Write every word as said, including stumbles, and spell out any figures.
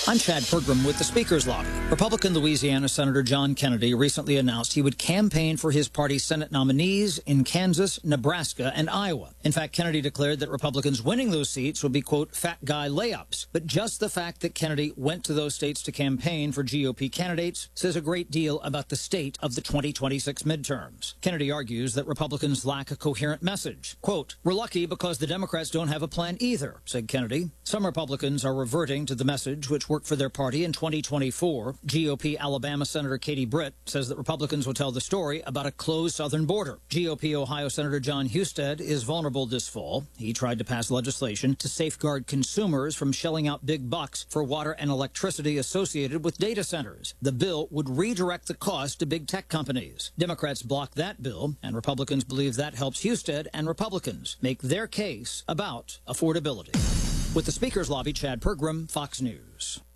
I'm Chad Pergram with the Speaker's Lobby. Republican Louisiana Senator John Kennedy recently announced he would campaign for his party's Senate nominees in Kansas, Nebraska, and Iowa. In fact, Kennedy declared that Republicans winning those seats would be, quote, fat guy layups. But just the fact that Kennedy went to those states to campaign for G O P candidates says a great deal about the state of the twenty twenty-six midterms. Kennedy argues that Republicans lack a coherent message. Quote, we're lucky because the Democrats don't have a plan either, said Kennedy. Some Republicans are reverting to the message which worked for their party in twenty twenty-four. G O P Alabama Senator Katie Britt says that Republicans will tell the story about a closed southern border. G O P Ohio Senator Jon Husted is vulnerable this fall. He tried to pass legislation to safeguard consumers from shelling out big bucks for water and electricity associated with data centers. The bill would redirect the cost to big tech companies. Democrats blocked that bill, and Republicans believe that helps Husted and Republicans make their case about affordability. With the Speaker's Lobby, Chad Pergram, Fox News.